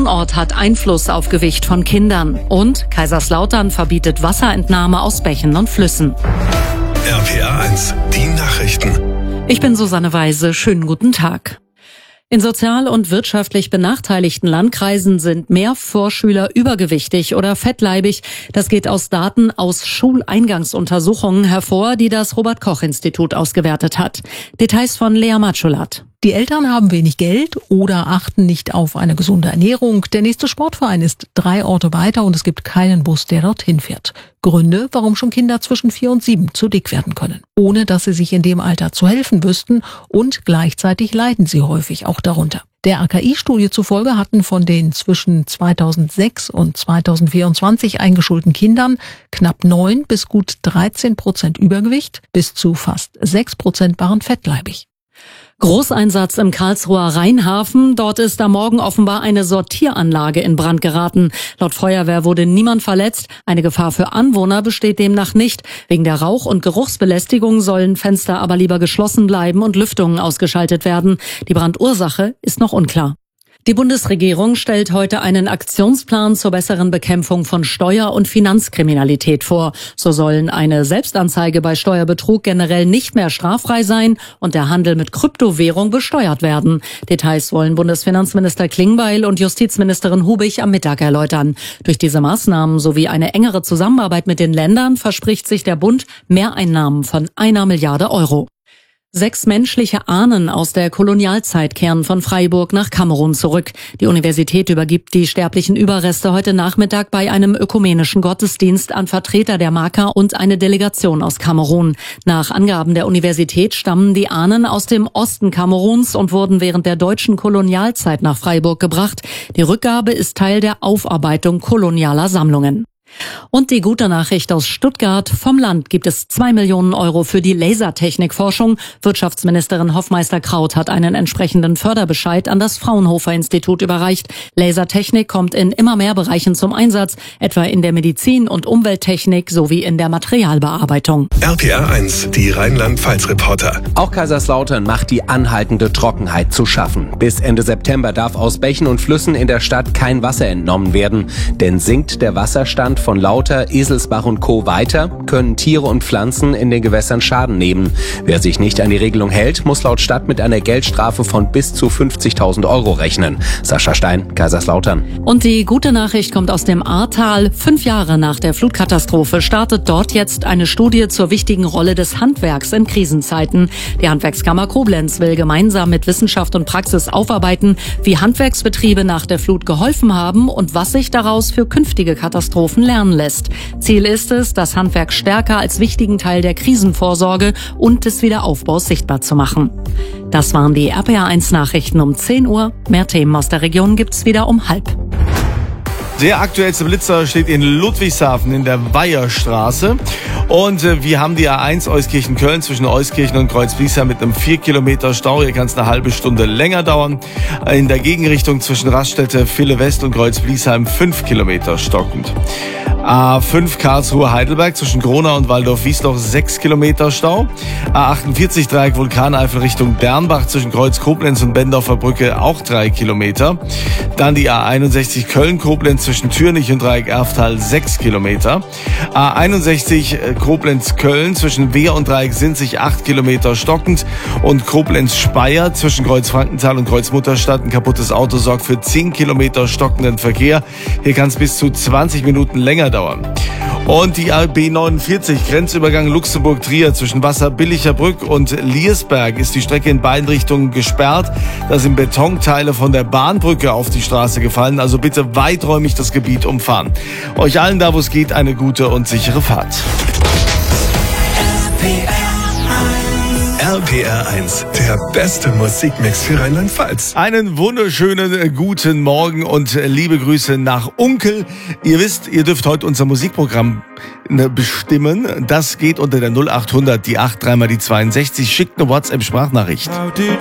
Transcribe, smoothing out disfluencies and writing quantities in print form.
Wohnort hat Einfluss auf Gewicht von Kindern. Und Kaiserslautern verbietet Wasserentnahme aus Bächen und Flüssen. RPA 1, die Nachrichten. Ich bin Susanne Weise. Schönen guten Tag. In sozial- und wirtschaftlich benachteiligten Landkreisen sind mehr Vorschüler übergewichtig oder fettleibig. Das geht aus Daten aus Schuleingangsuntersuchungen hervor, die das Robert-Koch-Institut ausgewertet hat. Details von Lea Matschulat. Die Eltern haben wenig Geld oder achten nicht auf eine gesunde Ernährung. Der nächste Sportverein ist 3 Orte weiter und es gibt keinen Bus, der dorthin fährt. Gründe, warum schon Kinder zwischen 4 und 7 zu dick werden können, ohne dass sie sich in dem Alter zu helfen wüssten, und gleichzeitig leiden sie häufig auch darunter. Der AKI-Studie zufolge hatten von den zwischen 2006 und 2024 eingeschulten Kindern knapp 9 bis gut 13% Übergewicht, bis zu fast 6% waren fettleibig. Großeinsatz im Karlsruher Rheinhafen. Dort ist am Morgen offenbar eine Sortieranlage in Brand geraten. Laut Feuerwehr wurde niemand verletzt. Eine Gefahr für Anwohner besteht demnach nicht. Wegen der Rauch- und Geruchsbelästigung sollen Fenster aber lieber geschlossen bleiben und Lüftungen ausgeschaltet werden. Die Brandursache ist noch unklar. Die Bundesregierung stellt heute einen Aktionsplan zur besseren Bekämpfung von Steuer- und Finanzkriminalität vor. So sollen eine Selbstanzeige bei Steuerbetrug generell nicht mehr straffrei sein und der Handel mit Kryptowährung besteuert werden. Details wollen Bundesfinanzminister Klingbeil und Justizministerin Hubig am Mittag erläutern. Durch diese Maßnahmen sowie eine engere Zusammenarbeit mit den Ländern verspricht sich der Bund Mehreinnahmen von 1 Milliarde Euro. 6 menschliche Ahnen aus der Kolonialzeit kehren von Freiburg nach Kamerun zurück. Die Universität übergibt die sterblichen Überreste heute Nachmittag bei einem ökumenischen Gottesdienst an Vertreter der Maka und eine Delegation aus Kamerun. Nach Angaben der Universität stammen die Ahnen aus dem Osten Kameruns und wurden während der deutschen Kolonialzeit nach Freiburg gebracht. Die Rückgabe ist Teil der Aufarbeitung kolonialer Sammlungen. Und die gute Nachricht aus Stuttgart: Vom Land gibt es 2 Millionen Euro für die Lasertechnikforschung. Wirtschaftsministerin Hoffmeister-Kraut hat einen entsprechenden Förderbescheid an das Fraunhofer-Institut überreicht. Lasertechnik kommt in immer mehr Bereichen zum Einsatz, etwa in der Medizin- und Umwelttechnik sowie in der Materialbearbeitung. RPA 1, die Rheinland-Pfalz-Reporter. Auch Kaiserslautern macht die anhaltende Trockenheit zu schaffen. Bis Ende September darf aus Bächen und Flüssen in der Stadt kein Wasser entnommen werden, denn sinkt der Wasserstand von Lauter, Eselsbach und Co. weiter, können Tiere und Pflanzen in den Gewässern Schaden nehmen. Wer sich nicht an die Regelung hält, muss laut Stadt mit einer Geldstrafe von bis zu 50.000 Euro rechnen. Sascha Stein, Kaiserslautern. Und die gute Nachricht kommt aus dem Ahrtal. 5 Jahre nach der Flutkatastrophe startet dort jetzt eine Studie zur wichtigen Rolle des Handwerks in Krisenzeiten. Die Handwerkskammer Koblenz will gemeinsam mit Wissenschaft und Praxis aufarbeiten, wie Handwerksbetriebe nach der Flut geholfen haben und was sich daraus für künftige Katastrophen lernen lässt. Ziel ist es, das Handwerk stärker als wichtigen Teil der Krisenvorsorge und des Wiederaufbaus sichtbar zu machen. Das waren die RPA 1 Nachrichten um 10 Uhr. Mehr Themen aus der Region gibt's wieder um 12:30. Der aktuellste Blitzer steht in Ludwigshafen in der Weiherstraße. Und wir haben die A1 Euskirchen-Köln zwischen Euskirchen und Kreuzbliesheim mit einem 4 Kilometer Stau. Hier kann es eine halbe Stunde länger dauern. In der Gegenrichtung zwischen Raststätte, Ville West und Kreuzbliesheim 5 Kilometer stockend. A5 Karlsruhe-Heidelberg zwischen Gronau und Waldorf-Wiesloch 6 Kilometer Stau. A48 Dreieck Vulkaneifel Richtung Dernbach zwischen Kreuz Koblenz und Bendorfer Brücke auch 3 Kilometer. Dann die A61 Köln-Koblenz zwischen Türnich und Dreieck Erftal 6 Kilometer. A61 Koblenz-Köln zwischen Wehr und Dreieck Sinzig 8 Kilometer stockend. Und Koblenz-Speyer zwischen Kreuz Frankenthal und Kreuz Mutterstadt. Ein kaputtes Auto sorgt für 10 Kilometer stockenden Verkehr. Hier kann es bis zu 20 Minuten länger dauern. Und die B49 Grenzübergang Luxemburg-Trier zwischen Wasserbillicher-Brück und Liersberg ist die Strecke in beiden Richtungen gesperrt. Da sind Betonteile von der Bahnbrücke auf die Straße gefallen, also bitte weiträumig das Gebiet umfahren. Euch allen da, wo es geht, eine gute und sichere Fahrt. RPR 1, der beste Musikmix für Rheinland-Pfalz. Einen wunderschönen guten Morgen und liebe Grüße nach Unkel. Ihr wisst, ihr dürft heute unser Musikprogramm bestimmen. Das geht unter der 0800, die 8 3 mal die 62. Schickt eine WhatsApp-Sprachnachricht. How did